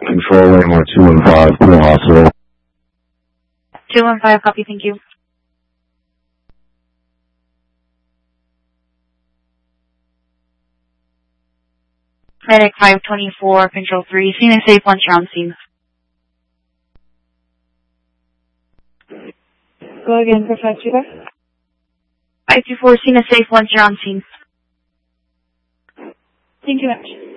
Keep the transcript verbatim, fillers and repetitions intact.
Control Lima two one five, Pool Hospital. two one five, copy, thank you. Medic five twenty-four, Control three, scene is safe once you're on scene. Go again for five two four. five two four, scene is safe once you're on scene. Thank you much.